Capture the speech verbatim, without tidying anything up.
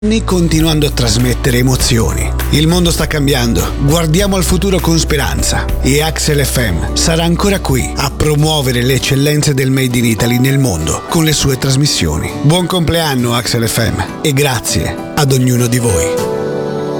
continuando a trasmettere emozioni. Il mondo sta cambiando, guardiamo al futuro con speranza e Axel F M sarà ancora qui a promuovere le eccellenze del Made in Italy nel mondo con le sue trasmissioni. Buon compleanno Axel F M e grazie ad ognuno di voi.